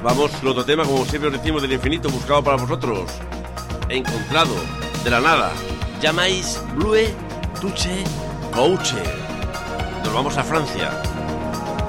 vamos con otro tema, como siempre os decimos, del infinito, buscado para vosotros, encontrado de la nada. Llamáis Blue Touche Couche. Nos vamos a Francia.